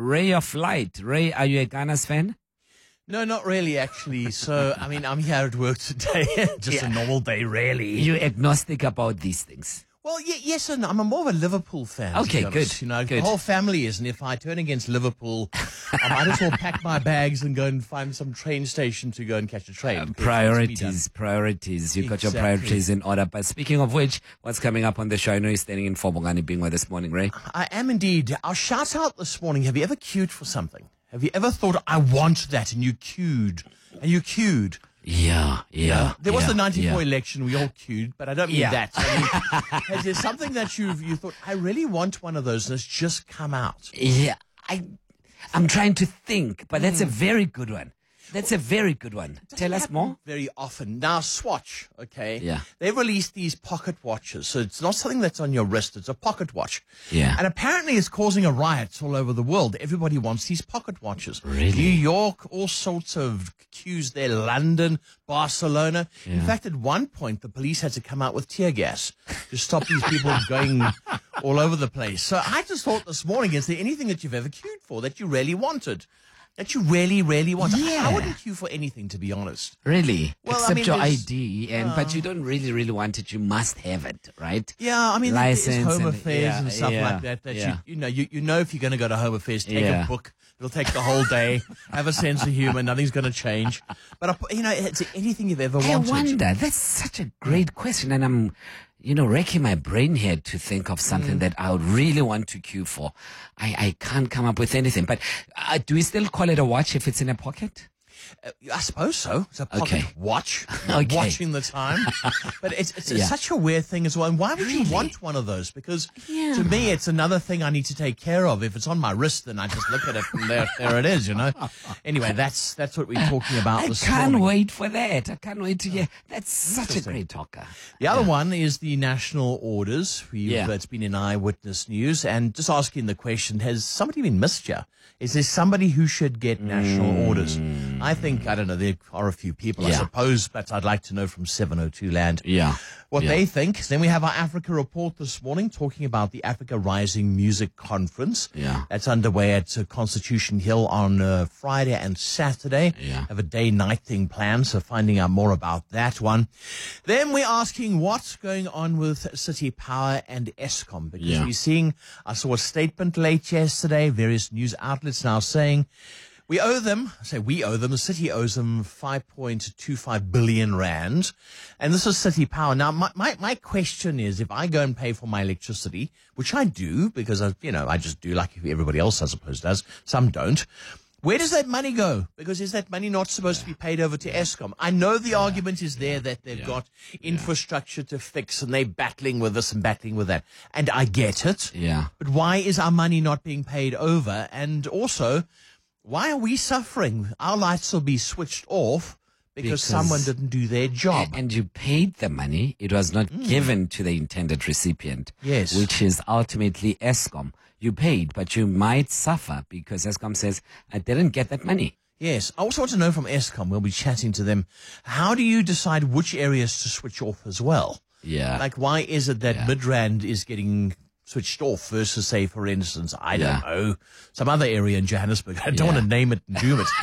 Ray of Light. Ray, are you a Ghana's fan? No, not really, actually. So, I mean, I'm here at work today. Just a normal day, really. You're agnostic about these things. Well, yes, and I'm more of a Liverpool fan. Okay, to be honest. good. You know, good. the whole family is, and if I turn against Liverpool, I might as well pack my bags and go and find some train station to go and catch a train. Priorities. You've got your priorities in order. But speaking of which, what's coming up on the show? I know you're standing in for Bongani Bingwa this morning, Ray. I am indeed. Our shout out this morning. Have you ever queued for something? Have you ever thought, I want that, and you queued? Yeah. There was the 94 election, we all queued, but I don't mean that. I mean, is there something that you thought, I really want one of those, and it's just come out? Yeah, I'm trying to think, but that's a very good one. Tell us more. Very often. Now, Swatch, okay? Yeah. They've released these pocket watches. So it's not something that's on your wrist. It's a pocket watch. Yeah. And apparently it's causing a riot all over the world. Everybody wants these pocket watches. Really? New York, all sorts of queues there. London, Barcelona. Yeah. In fact, at one point, the police had to come out with tear gas to stop these people going all over the place. So I just thought this morning, is there anything that you've ever queued for that you really wanted? That you really, really want? Yeah. I wouldn't queue for anything, to be honest. Really? Well, Except I mean, your there's- ID, but you don't really want it. You must have it, right? Yeah, I mean, License there's Home and- Affairs and stuff like that. You know if you're going to go to Home Affairs, take a book. It'll take the whole day. Have a sense of humor. Nothing's going to change. But it's anything you've ever wanted. I wonder. That's such a great question, and I'm, racking my brain here to think of something that I would really want to queue for. I can't come up with anything. But do we still call it a watch if it's in a pocket? I suppose so. It's a pocket watch. Okay. Watching the time. But it's such a weird thing as well. And why would you want one of those? Because to me, it's another thing I need to take care of. If it's on my wrist, then I just look at it and there it is, Anyway, that's what we're talking about this morning. I can't wait for that. I can't wait to hear. That's such a great talker. The other one is the national orders. It's been in Eyewitness News. And just asking the question, has somebody been missed here? Is there somebody who should get national orders? I think, I don't know, there are a few people, I suppose, but I'd like to know from 702 Land what they think. Then we have our Africa report this morning talking about the Africa Rising Music Conference. Yeah. That's underway at Constitution Hill on Friday and Saturday. Yeah. Have a day-night thing planned, so finding out more about that one. Then we're asking what's going on with City Power and Eskom, because we're seeing, I saw a statement late yesterday, various news outlets now saying, the city owes them 5.25 billion rand. And this is City Power. Now, my question is, if I go and pay for my electricity, which I do, because, I just do like everybody else, I suppose, does. Some don't. Where does that money go? Because is that money not supposed to be paid over to Eskom? I know the argument is there that they've got infrastructure to fix and they're battling with this and battling with that. And I get it. Yeah. But why is our money not being paid over? And also, why are we suffering? Our lights will be switched off because someone didn't do their job. And you paid the money. It was not given to the intended recipient. Yes. Which is ultimately Eskom. You paid, but you might suffer because Eskom says, I didn't get that money. Yes. I also want to know from Eskom, we'll be chatting to them, how do you decide which areas to switch off as well? Yeah. Like, why is it that Midrand is getting switched off versus, say, for instance, I don't know, some other area in Johannesburg. I don't want to name it and doom it.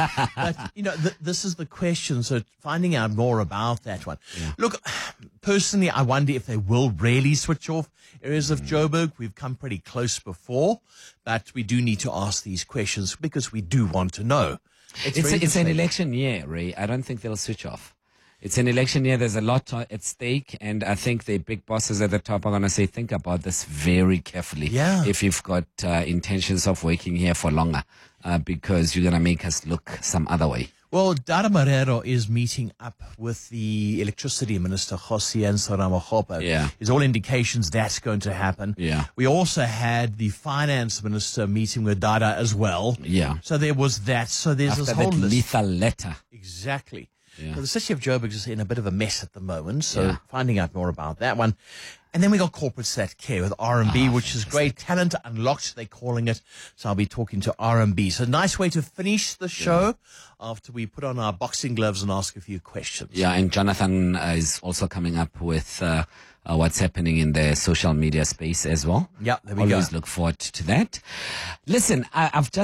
But, this is the question. So finding out more about that one. Yeah. Look, personally, I wonder if they will really switch off areas of Joburg. We've come pretty close before, but we do need to ask these questions because we do want to know. It's an election year, Ray. I don't think they'll switch off. It's an election year. There's a lot at stake. And I think the big bosses at the top are going to say, think about this very carefully. Yeah. If you've got intentions of working here for longer, because you're going to make us look some other way. Well, Dara Marero is meeting up with the electricity minister, Hosian Saramagopa. Yeah. There's all indications that's going to happen. Yeah. We also had the finance minister meeting with Dara as well. Yeah. So there was that. So there's After this whole that list. lethal letter. Exactly. Yeah. So the city of Joburg is in a bit of a mess at the moment, so finding out more about that one. And then we got Corporates That Care with R&B, which is great. Talent Unlocked, they're calling it. So I'll be talking to R&B. So nice way to finish the show after we put on our boxing gloves and ask a few questions. Yeah, and Jonathan is also coming up with what's happening in the social media space as well. Yeah, there we Always go. look forward to that. Listen, I've just